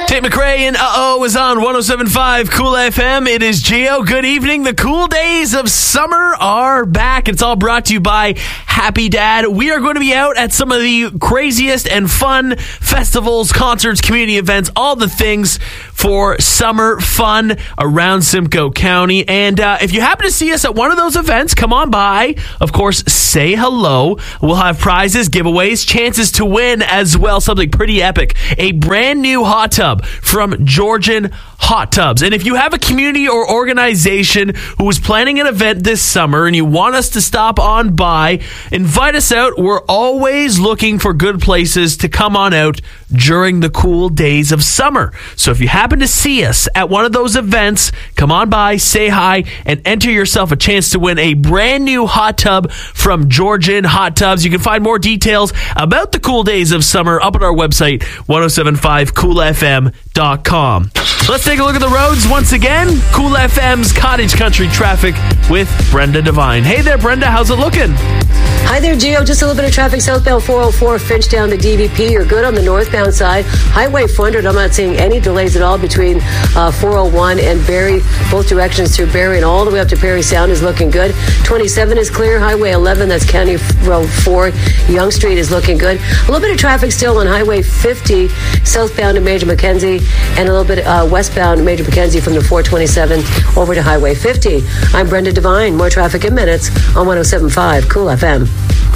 Tate McRae and Uh-Oh is on 107.5 Cool FM. It is Gio. Good evening. The cool days of summer are back. It's all brought to you by Happy Dad. We are going to be out at some of the craziest and fun festivals, concerts, community events, all the things for summer fun around Simcoe County. And if you happen to see us at one of those events, come on by. Of course, say hello. We'll have prizes, giveaways, chances to win as well. Something pretty epic. A brand new hot tub from Georgian Hot Tubs. And if you have a community or organization who is planning an event this summer and you want us to stop on by, invite us out. We're always looking for good places to come on out during the cool days of summer. So if you happen to see us at one of those events, come on by, say hi, and enter yourself a chance to win a brand new hot tub from Georgian Hot Tubs. You can find more details about the cool days of summer up at our website, 1075coolfm.com. Let's take a look at the roads once again. Cool FM's Cottage Country traffic with Brenda Devine. Hey there, Brenda. How's it looking? Hi there, Gio. Just a little bit of traffic southbound 404 Finch down to DVP. You're good on the northbound side. Highway 400, I'm not seeing any delays at all between 401 and Barrie. Both directions through Barrie and all the way up to Perry Sound is looking good. 27 is clear. Highway 11, that's County Road 4. Yonge Street is looking good. A little bit of traffic still on Highway 50 southbound to Major Mackenzie, and a little bit westbound Major Mackenzie from the 427 over to Highway 50. I'm Brenda Devine. More traffic in minutes on 107.5 Cool FM.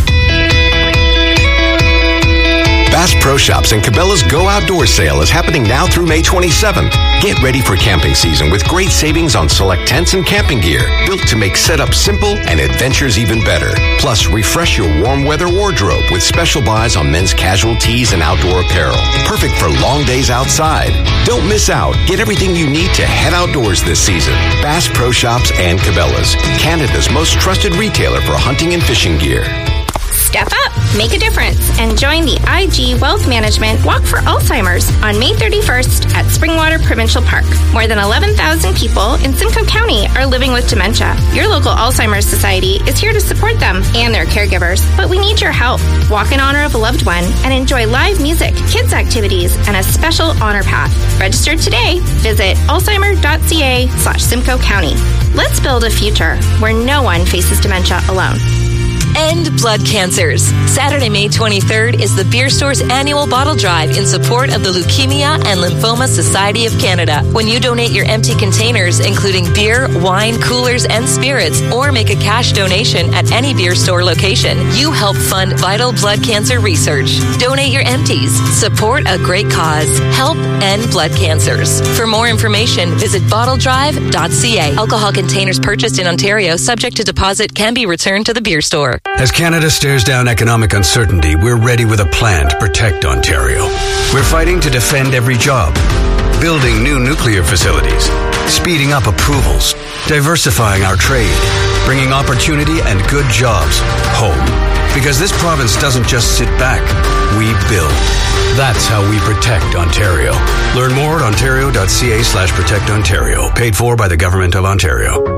Bass Pro Shops and Cabela's Go Outdoor Sale is happening now through May 27th. Get ready for camping season with great savings on select tents and camping gear, built to make setup simple and adventures even better. Plus, refresh your warm weather wardrobe with special buys on men's casual tees and outdoor apparel. Perfect for long days outside. Don't miss out. Get everything you need to head outdoors this season. Bass Pro Shops and Cabela's, Canada's most trusted retailer for hunting and fishing gear. Step up, make a difference, and join the IG Wealth Management Walk for Alzheimer's on May 31st at Springwater Provincial Park. More than 11,000 people in Simcoe County are living with dementia. Your local Alzheimer's Society is here to support them and their caregivers, but we need your help. Walk in honor of a loved one and enjoy live music, kids activities, and a special honor path. Register today. Visit alzheimer.ca/Simcoe County. Let's build a future where no one faces dementia alone. End blood cancers. Saturday, May 23rd is the Beer Store's annual bottle drive in support of the Leukemia and Lymphoma Society of Canada. When you donate your empty containers, including beer, wine, coolers, and spirits, or make a cash donation at any Beer Store location, you help fund vital blood cancer research. Donate your empties. Support a great cause. Help end blood cancers. For more information, visit bottledrive.ca. Alcohol containers purchased in Ontario, subject to deposit, can be returned to the Beer Store. As Canada stares down economic uncertainty, we're ready with a plan to protect Ontario. We're fighting to defend every job, building new nuclear facilities, speeding up approvals, diversifying our trade, bringing opportunity and good jobs home. Because this province doesn't just sit back, we build. That's how we protect Ontario. Learn more at ontario.ca/protect Ontario. Paid for by the Government of Ontario.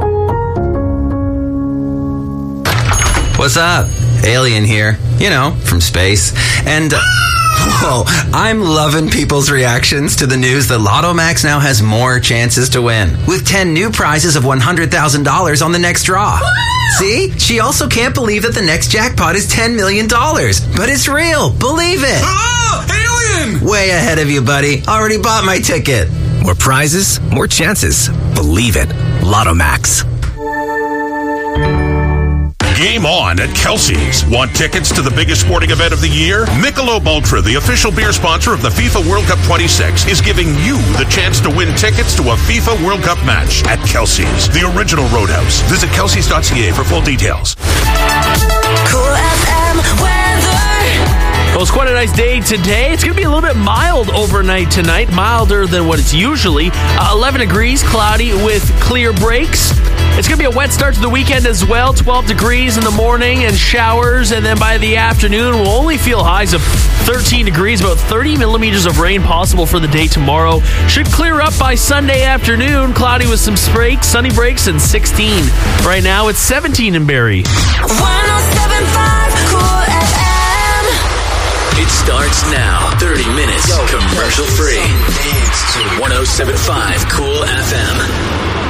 What's up? Alien here. You know, from space. And, whoa, I'm loving people's reactions to the news that Lotto Max now has more chances to win, with 10 new prizes of $100,000 on the next draw. See? She also can't believe that the next jackpot is $10 million. But it's real. Believe it. Oh, alien! Way ahead of you, buddy. Already bought my ticket. More prizes, more chances. Believe it. Lotto Max. Game on at Kelsey's. Want tickets to the biggest sporting event of the year? Michelob Ultra, the official beer sponsor of the FIFA World Cup 26, is giving you the chance to win tickets to a FIFA World Cup match at Kelsey's, the original Roadhouse. Visit kelseys.ca for full details. Cool FM weather. Well, it's quite a nice day today. It's going to be a little bit mild overnight tonight, milder than what it's usually. 11 degrees, cloudy with clear breaks. It's going to be a wet start to the weekend as well. 12 degrees in the morning and showers, and then by the afternoon, we'll only feel highs of 13 degrees, about 30 millimeters of rain possible for the day tomorrow. Should clear up by Sunday afternoon. Cloudy with some breaks, sunny breaks, and 16. Right now, it's 17 in Barrie. 107.5 Cool FM. It starts now. 30 minutes commercial free. 107.5 Cool FM.